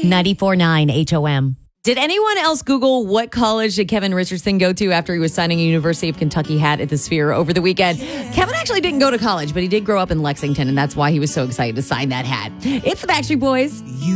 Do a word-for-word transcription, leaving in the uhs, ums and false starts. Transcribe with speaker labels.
Speaker 1: ninety-four point nine H O M.
Speaker 2: Did anyone else Google what college did Kevin Richardson go to after he was signing a University of Kentucky hat at the Sphere over the weekend? Kevin actually didn't go to college, but he did grow up in Lexington, and that's why he was so excited to sign that hat. It's the Backstreet Boys.